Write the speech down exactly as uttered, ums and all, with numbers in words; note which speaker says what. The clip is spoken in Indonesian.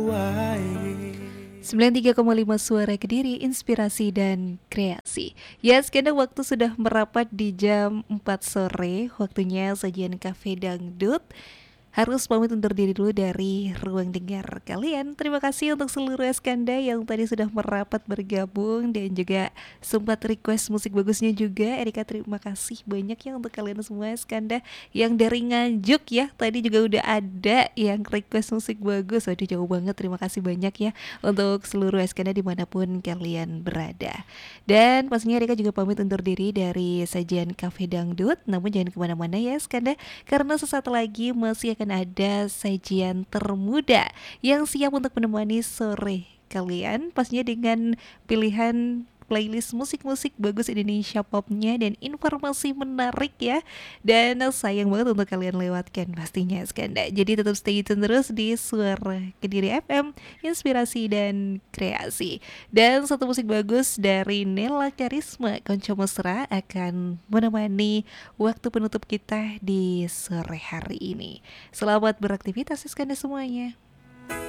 Speaker 1: sembilan puluh tiga koma lima Suara Kediri, inspirasi dan kreasi. Ya, sekarang waktu sudah merapat di jam empat sore, waktunya sajian Cafe Dangdut. Harus pamit undur diri dulu dari ruang dengar kalian. Terima kasih untuk seluruh Eskanda yang tadi sudah merapat bergabung dan juga sempat request musik bagusnya juga. Erika, terima kasih banyak ya untuk kalian semua Eskanda yang dari Nganjuk ya. Tadi juga udah ada yang request musik bagus. Waduh, jauh banget. Terima kasih banyak ya untuk seluruh Eskanda dimanapun kalian berada. Dan pastinya Erika juga pamit undur diri dari sajian Cafe Dangdut. Namun jangan kemana-mana ya Eskanda, karena sesaat lagi masih akan ada sajian termuda yang siap untuk menemani sore kalian, pastinya dengan pilihan playlist musik-musik bagus Indonesia popnya dan informasi menarik ya. Dan sayang banget untuk kalian lewatkan pastinya Skanda. Jadi tetap stay tune terus di Suara Kediri F M, inspirasi dan kreasi. Dan satu musik bagus dari Nela Karisma Konco Mesra akan menemani waktu penutup kita di sore hari ini. Selamat beraktivitas Skanda semuanya.